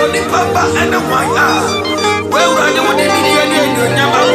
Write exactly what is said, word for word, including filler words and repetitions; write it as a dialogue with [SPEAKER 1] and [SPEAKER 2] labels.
[SPEAKER 1] so ni papa and a why ah. Well, I don't want any idea.